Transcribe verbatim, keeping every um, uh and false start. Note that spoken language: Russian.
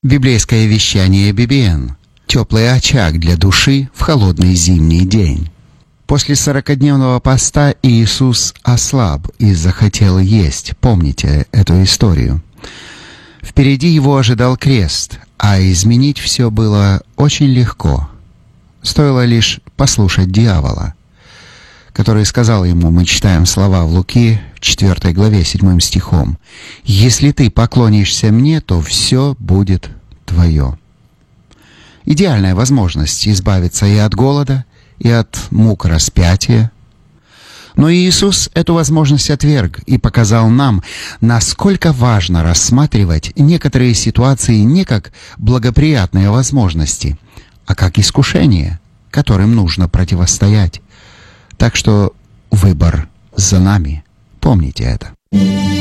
Библейское вещание би би эн. Теплый очаг для души в холодный зимний день. После сорокадневного поста Иисус ослаб и захотел есть. Помните эту историю? Впереди его ожидал крест, а изменить все было очень легко. Стоило лишь послушать дьявола, который сказал ему, мы читаем слова в Луки, в четвёртой главе, седьмым стихом, «Если ты поклонишься мне, то все будет твое». Идеальная возможность избавиться и от голода, и от мук распятия. Но Иисус эту возможность отверг и показал нам, насколько важно рассматривать некоторые ситуации не как благоприятные возможности, а как искушения, которым нужно противостоять. Так что выбор за нами. Помните это.